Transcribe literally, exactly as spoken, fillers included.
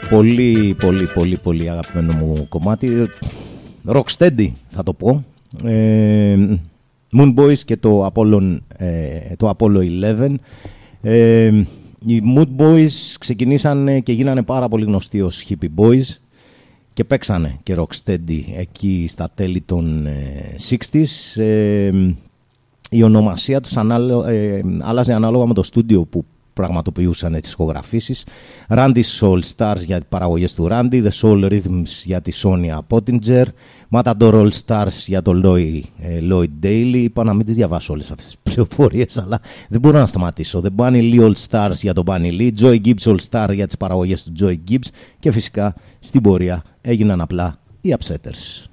Πολύ, πολύ, πολύ, πολύ αγαπημένο μου κομμάτι. Rocksteady θα το πω. Ε, Moon Boys και το Apollo, ε, το Apollo eleven. Ε, οι Moon Boys ξεκινήσανε και γίνανε πάρα πολύ γνωστοί ως Hippie Boys και παίξανε και Rocksteady εκεί στα τέλη των ε, εξήντα. Ε, η ονομασία τους ανάλο, ε, άλλαζε ανάλογα με το στούντιο που πραγματοποιούσαν τις ηχογραφήσεις. Randy's Soul Stars για τις παραγωγές του Randy, The Soul Rhythms για τη Sonia Pottinger, Matador All Stars για το Lloyd, ε, Lloyd Daly. Είπα να μην τις διαβάσω όλες αυτές τις πληροφορίες, αλλά δεν μπορώ να σταματήσω. The Bunny Lee All Stars για τον Bunny Lee, Joy Gibbs All Star για τις παραγωγές του Joy Gibbs και φυσικά στην πορεία έγιναν απλά οι Upsetters.